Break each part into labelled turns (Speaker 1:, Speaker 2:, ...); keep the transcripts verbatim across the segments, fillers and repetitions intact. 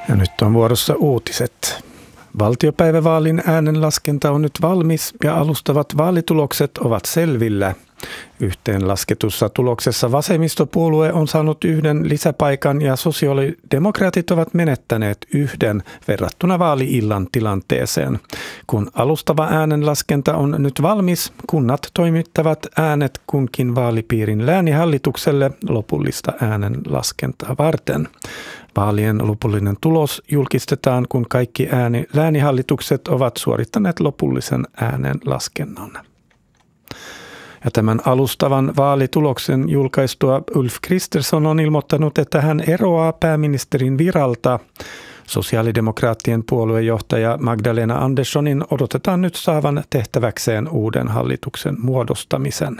Speaker 1: Ja nyt on vuorossa uutiset. Valtiopäivävaalin äänenlaskenta on nyt valmis ja alustavat vaalitulokset ovat selvillä. Yhteenlasketussa tuloksessa vasemmistopuolue on saanut yhden lisäpaikan ja sosiaalidemokraatit ovat menettäneet yhden verrattuna vaali-illan tilanteeseen. Kun alustava äänenlaskenta on nyt valmis, kunnat toimittavat äänet kunkin vaalipiirin läänihallitukselle lopullista äänenlaskentaa varten. Vaalien lopullinen tulos julkistetaan, kun kaikki ääni, läänihallitukset ovat suorittaneet lopullisen äänenlaskennan. Ja tämän alustavan vaalituloksen julkaistua Ulf Kristersson on ilmoittanut, että hän eroaa pääministerin viralta. Sosiaalidemokraattien puoluejohtaja Magdalena Anderssonin odotetaan nyt saavan tehtäväkseen uuden hallituksen muodostamisen.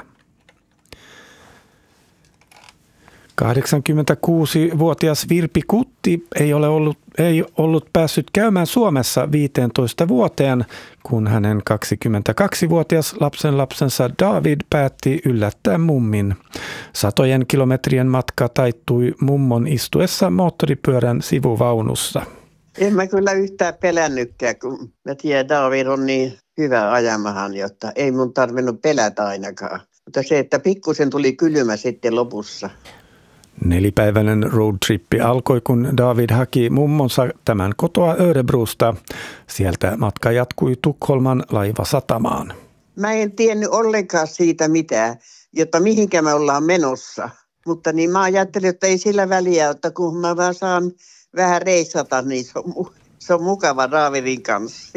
Speaker 1: kahdeksankymmentäkuusivuotias Virpi Kutti ei ole ollut, ei ollut päässyt käymään Suomessa viisitoista vuoteen, kun hänen kaksikymmentäkaksivuotias lapsenlapsensa David päätti yllättää mummin. Satojen kilometrien matka taittui mummon istuessa moottoripyörän sivuvaunussa.
Speaker 2: En mä kyllä yhtään pelännytkään, kun mä tiedän, David on niin hyvä ajamahan, jotta ei mun tarvinnut pelätä ainakaan. Mutta se, että pikkusen tuli kylmä sitten lopussa.
Speaker 1: Nelipäiväinen roadtrippi alkoi, kun David haki mummonsa tämän kotoa Örebrosta. Sieltä matka jatkui Tukholman laivasatamaan.
Speaker 2: Mä en tiennyt ollenkaan siitä mitään, jotta mihinkä me ollaan menossa. Mutta niin mä ajattelin, että ei sillä väliä, että kun mä vaan saan vähän reissata, niin se on, se on mukava Davidin kanssa.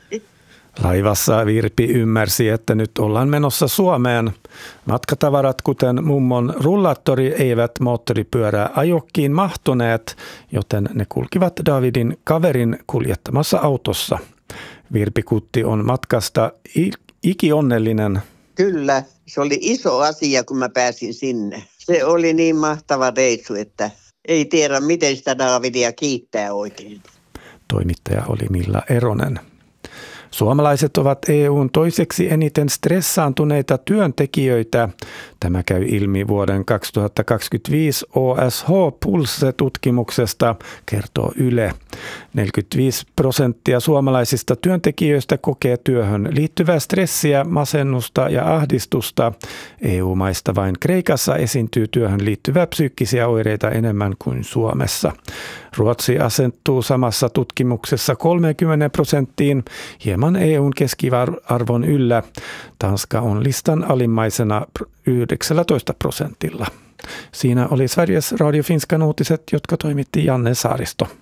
Speaker 1: Laivassa Virpi ymmärsi, että nyt ollaan menossa Suomeen. Matkatavarat, kuten mummon rullaattori, eivät moottoripyörää ajokkiin mahtuneet, joten ne kulkivat Davidin kaverin kuljettamassa autossa. Virpi Kutti on matkasta ikionnellinen.
Speaker 2: Kyllä, se oli iso asia, kun mä pääsin sinne. Se oli niin mahtava reissu, että ei tiedä, miten sitä Davidia kiittää oikein.
Speaker 1: Toimittaja oli Milla Eronen. Suomalaiset ovat E U:n toiseksi eniten stressaantuneita työntekijöitä. Tämä käy ilmi vuoden kaksituhattakaksikymmentäviisi O S H-Pulse-tutkimuksesta, kertoo Yle. neljäkymmentäviisi prosenttia suomalaisista työntekijöistä kokee työhön liittyvää stressiä, masennusta ja ahdistusta. E U-maista vain Kreikassa esiintyy työhön liittyvää psyykkisiä oireita enemmän kuin Suomessa. Ruotsi asettuu samassa tutkimuksessa kolmekymmentä prosenttiin, hieman E U:n keskiarvon yllä. Tanska on listan alimmaisena yhdeksäntoista prosentilla. Siinä oli Sveriges Radio Finskan uutiset, jotka toimitti Janne Saaristo.